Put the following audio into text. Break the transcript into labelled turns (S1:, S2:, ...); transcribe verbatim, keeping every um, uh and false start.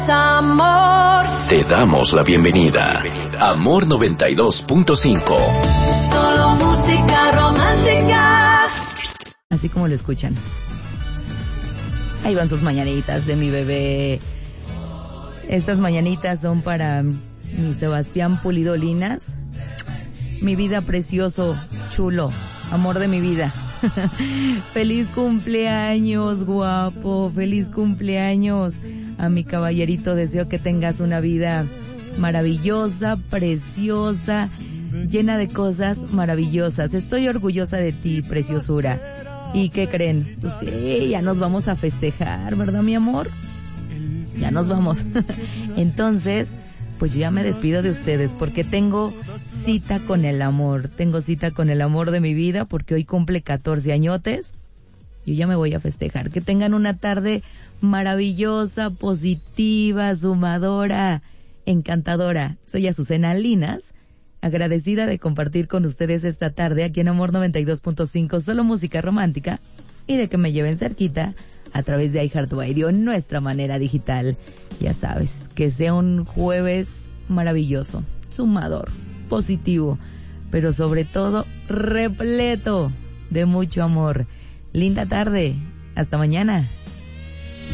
S1: Amor.
S2: Te damos la bienvenida. Amor noventa y dos punto cinco.
S1: Solo música romántica.
S3: Así como lo escuchan. Ahí van sus mañanitas de mi bebé. Estas mañanitas son para mi Sebastián Pulido Linas. Mi vida precioso, chulo, amor de mi vida. Feliz cumpleaños, guapo. Feliz cumpleaños. A mi caballerito deseo que tengas una vida maravillosa, preciosa, llena de cosas maravillosas. Estoy orgullosa de ti, preciosura. ¿Y qué creen? Pues sí, ya nos vamos a festejar, ¿verdad, mi amor? Ya nos vamos. Entonces, pues yo ya me despido de ustedes porque tengo cita con el amor. Tengo cita con el amor de mi vida porque hoy cumple catorce añotes. Yo ya me voy a festejar. Que tengan una tarde maravillosa, positiva, sumadora, encantadora. Soy Azucena Linas, agradecida de compartir con ustedes esta tarde aquí en Amor noventa y dos punto cinco, solo música romántica, y de que me lleven cerquita a través de iHeartRadio, nuestra manera digital. Ya sabes, que sea un jueves maravilloso, sumador, positivo, pero sobre todo repleto de mucho amor. Linda tarde. Hasta mañana.